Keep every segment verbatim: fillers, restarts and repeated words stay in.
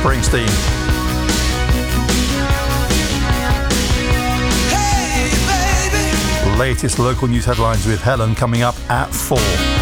Springsteen. Hey, baby. Latest local news headlines with Helen coming up at four.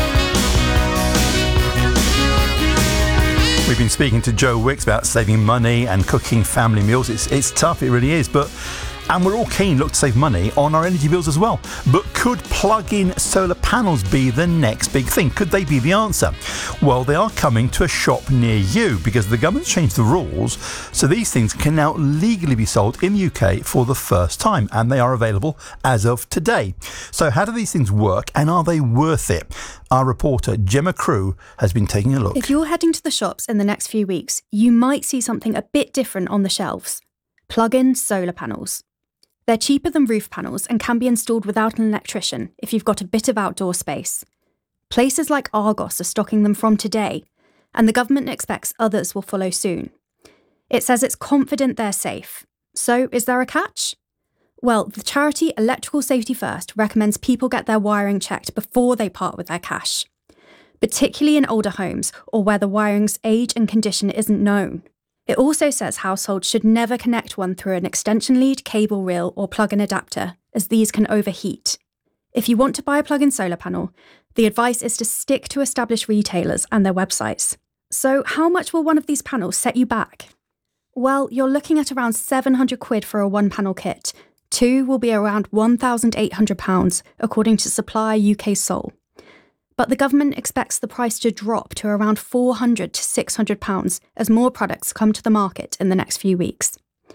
We've been speaking to Joe Wicks about saving money and cooking family meals. It's it's tough, it really is, but and we're all keen, look, to save money on our energy bills as well. But could plug-in solar panels be the next big thing? Could they be the answer? Well, they are coming to a shop near you because the government's changed the rules, so these things can now legally be sold in the U K for the first time, and they are available as of today. So how do these things work, and are they worth it? Our reporter Gemma Crew has been taking a look. If you're heading to the shops in the next few weeks, you might see something a bit different on the shelves. Plug-in solar panels. They're cheaper than roof panels and can be installed without an electrician if you've got a bit of outdoor space. Places like Argos are stocking them from today, and the government expects others will follow soon. It says it's confident they're safe. So is there a catch? Well, the charity Electrical Safety First recommends people get their wiring checked before they part with their cash, particularly in older homes or where the wiring's age and condition isn't known. It also says households should never connect one through an extension lead, cable reel, or plug-in adapter, as these can overheat. If you want to buy a plug-in solar panel, the advice is to stick to established retailers and their websites. So how much will one of these panels set you back? Well, you're looking at around seven hundred quid for a one-panel kit. Two will be around one thousand eight hundred pounds, according to Supply U K Sol. But the government expects the price to drop to around four hundred to six hundred pounds as more products come to the market in the next few weeks.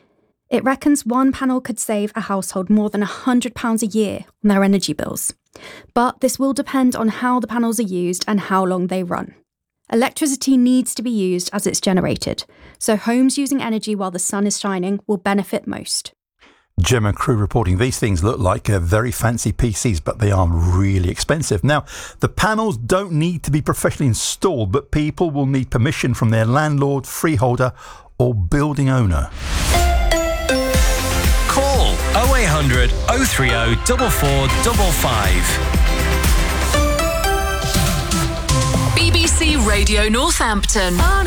It reckons one panel could save a household more than one hundred pounds a year on their energy bills. But this will depend on how the panels are used and how long they run. Electricity needs to be used as it's generated, so homes using energy while the sun is shining will benefit most. Gemma Crew reporting. These things look like uh, very fancy P Cs, but they are really expensive. Now, the panels don't need to be professionally installed, but people will need permission from their landlord, freeholder or building owner. Call oh eight hundred, oh three oh, four four five five. B B C Radio Northampton.